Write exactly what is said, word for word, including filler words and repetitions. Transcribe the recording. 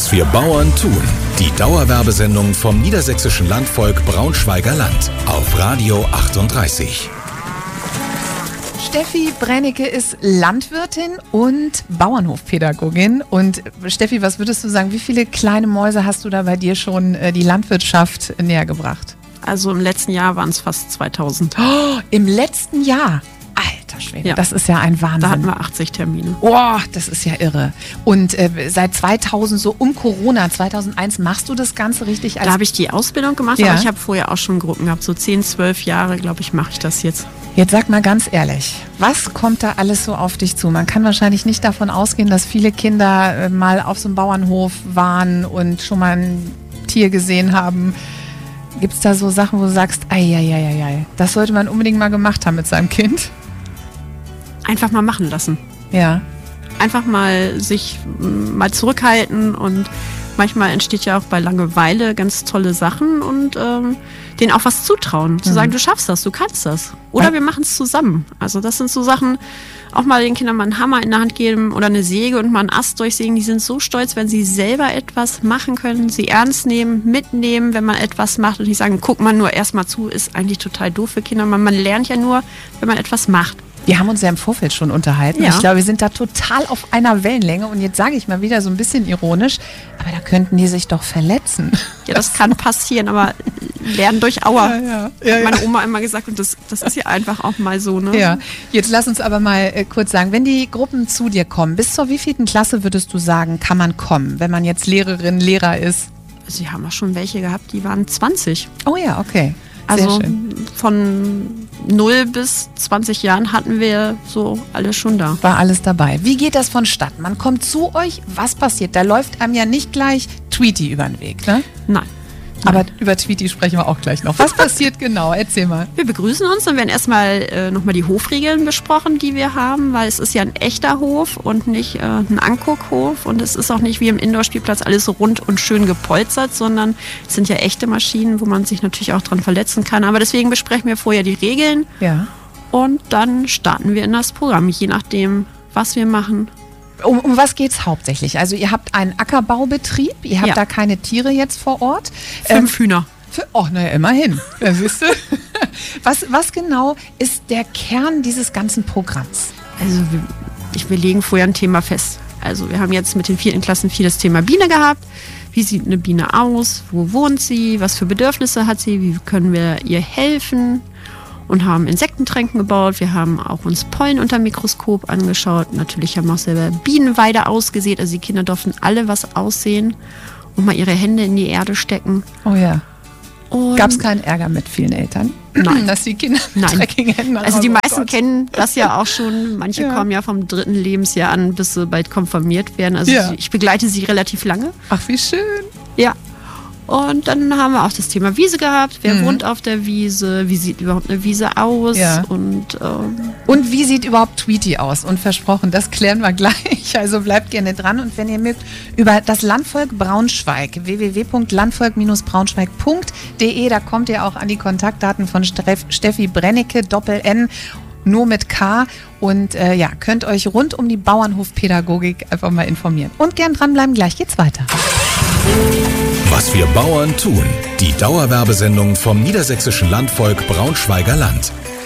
Was wir Bauern tun. Die Dauerwerbesendung vom Niedersächsischen Landvolk Braunschweiger Land auf Radio achtunddreißig. Steffi Brennecke ist Landwirtin und Bauernhofpädagogin. Und Steffi, was würdest du sagen, wie viele kleine Mäuse hast du da bei dir schon äh, die Landwirtschaft näher gebracht? Also im letzten Jahr waren es fast zweitausend. Oh, im letzten Jahr? Alter Schwede, ja. Das ist ja ein Wahnsinn. Da hatten wir achtzig Termine. Oh, das ist ja irre. Und äh, seit zweitausend, so um Corona, zweitausendeins, machst du das Ganze richtig? Als da habe ich die Ausbildung gemacht, ja. aber ich habe vorher auch schon Gruppen gehabt. So zehn, zwölf Jahre, glaube ich, mache ich das jetzt. Jetzt sag mal ganz ehrlich, was kommt da alles so auf dich zu? Man kann wahrscheinlich nicht davon ausgehen, dass viele Kinder äh, mal auf so einem Bauernhof waren und schon mal ein Tier gesehen haben. Gibt es da so Sachen, wo du sagst, ei, ei, ei, ei, das sollte man unbedingt mal gemacht haben mit seinem Kind? Einfach mal machen lassen. Ja. Einfach mal sich mal zurückhalten und manchmal entsteht ja auch bei Langeweile ganz tolle Sachen und ähm, denen auch was zutrauen. Zu mhm. sagen, du schaffst das, du kannst das. Oder ja. wir machen es zusammen. Also das sind so Sachen, auch mal den Kindern mal einen Hammer in der Hand geben oder eine Säge und mal einen Ast durchsägen. Die sind so stolz, wenn sie selber etwas machen können, sie ernst nehmen, mitnehmen, wenn man etwas macht und nicht sagen, guck mal nur erst mal zu, ist eigentlich total doof für Kinder. Man, man lernt ja nur, wenn man etwas macht. Wir haben uns ja im Vorfeld schon unterhalten. Ja. Ich glaube, wir sind da total auf einer Wellenlänge. Und jetzt sage ich mal wieder so ein bisschen ironisch, aber da könnten die sich doch verletzen. Ja, das kann passieren, aber lernen durch Aua. Ja, ja. Ja, hat meine Oma immer gesagt und das, das ist ja einfach auch mal so. Ne? Ja, jetzt lass uns aber mal äh, kurz sagen, wenn die Gruppen zu dir kommen, bis zur wievielten Klasse würdest du sagen, kann man kommen, wenn man jetzt Lehrerin, Lehrer ist? Sie haben auch schon welche gehabt, die waren zwanzig. Oh ja, okay. Sehr also schön. Von null bis zwanzig Jahren hatten wir so alles schon da. War alles dabei. Wie geht das vonstatten? Man kommt zu euch, was passiert? Da läuft einem ja nicht gleich Tweety über den Weg, ne? Nein. Aber über Tweety sprechen wir auch gleich noch. Was passiert genau? Erzähl mal. Wir begrüßen uns und werden erstmal äh, nochmal die Hofregeln besprochen, die wir haben, weil es ist ja ein echter Hof und nicht äh, ein Anguckhof und es ist auch nicht wie im Indoor-Spielplatz alles so rund und schön gepolstert, sondern es sind ja echte Maschinen, wo man sich natürlich auch dran verletzen kann. Aber deswegen besprechen wir vorher die Regeln ja. und dann starten wir in das Programm, je nachdem, was wir machen. Um, um was geht's hauptsächlich? Also ihr habt einen Ackerbaubetrieb, ihr habt ja. da keine Tiere jetzt vor Ort. Fünf ähm, Hühner. Für, oh, naja, immerhin. Ja, siehst du? was, was genau ist der Kern dieses ganzen Programms? Also wir, ich, wir legen vorher ein Thema fest. Also wir haben jetzt mit den vierten Klassen viel das Thema Biene gehabt. Wie sieht eine Biene aus? Wo wohnt sie? Was für Bedürfnisse hat sie? Wie können wir ihr helfen? Und haben Insektentränken gebaut. Wir haben auch uns Pollen unter dem Mikroskop angeschaut. Natürlich haben wir auch selber Bienenweide ausgesät. Also die Kinder durften alle was aussehen und mal ihre Hände in die Erde stecken. Oh ja. Und gab es keinen Ärger mit vielen Eltern? Nein. Dass die Kinder mit Nein. dreckigen Händen Also die oh meisten Gott. kennen das ja auch schon. Manche ja. kommen ja vom dritten Lebensjahr an, bis sie bald konfirmiert werden. Also ja. ich begleite sie relativ lange. Ach, wie schön. Ja. Und dann haben wir auch das Thema Wiese gehabt. Wer mhm. wohnt auf der Wiese? Wie sieht überhaupt eine Wiese aus? Ja. Und, ähm, und wie sieht überhaupt Tweety aus? Und versprochen, das klären wir gleich. Also bleibt gerne dran. Und wenn ihr mögt, über das Landvolk Braunschweig, w w w punkt landvolk braunschweig punkt d e, da kommt ihr auch an die Kontaktdaten von Steffi Brennecke, Doppel-N, nur mit K. Und äh, ja, könnt euch rund um die Bauernhofpädagogik einfach mal informieren. Und gern dranbleiben, gleich geht's weiter. Was wir Bauern tun. Die Dauerwerbesendung vom Niedersächsischen Landvolk Braunschweiger Land.